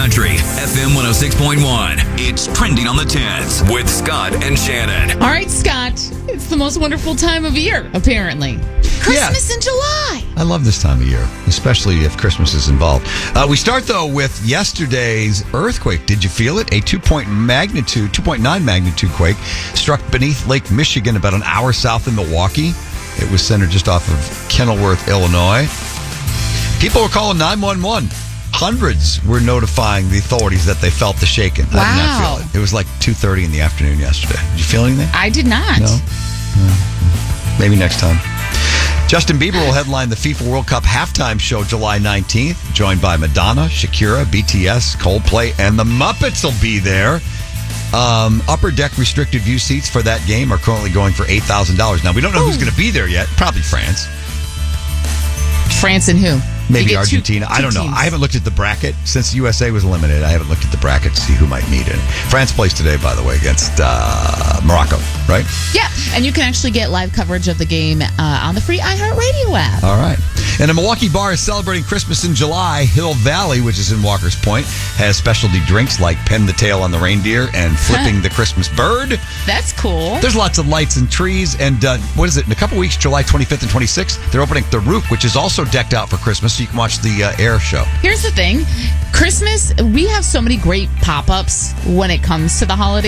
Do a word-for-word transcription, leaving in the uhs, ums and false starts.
Country, F M one oh six point one. It's Trending on the tens with Scott and Shannon. All right, Scott. It's the most wonderful time of year, apparently. Christmas Yeah. in July. I love this time of year, especially if Christmas is involved. Uh, we start, though, with yesterday's earthquake. Did you feel it? A two-point magnitude, two point nine magnitude quake struck beneath Lake Michigan about an hour south of Milwaukee. It was centered just off of Kenilworth, Illinois. People were calling nine one one. Hundreds were notifying the authorities that they felt the shaking. I did Wow. not feel it. It was like two thirty in the afternoon yesterday. Did you feel anything? I did not. No? No. Maybe next time. Justin Bieber will headline the FIFA World Cup halftime show July nineteenth, joined by Madonna, Shakira, B T S, Coldplay, and the Muppets will be there. Um, upper deck restricted view seats for that game are currently going for eight thousand dollars. Now, we don't know Ooh. who's going to be there yet. Probably France. France and who? Maybe They get two- Argentina. two I don't know. teams. I haven't looked at the bracket since U S A was eliminated. I haven't looked at the bracket to see who might meet in. France plays today, by the way, against uh, Morocco, right? Yeah, and you can actually get live coverage of the game uh, on the free iHeartRadio app. All right. And a Milwaukee bar is celebrating Christmas in July. Hill Valley, which is in Walker's Point, has specialty drinks like Pin the Tail on the Reindeer and Flipping the Christmas Bird. That's cool. There's lots of lights and trees. And uh, what is it? In a couple weeks, July twenty-fifth and twenty-sixth, they're opening The Roof, which is also decked out for Christmas, so you can watch the uh, air show. Here's the thing. Christmas, we have so many great pop-ups when it comes to the holidays.